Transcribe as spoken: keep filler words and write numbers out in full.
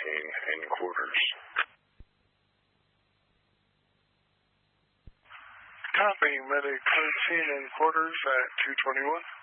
thirteen in quarters. Copy, Medic thirteen in quarters at two twenty-one.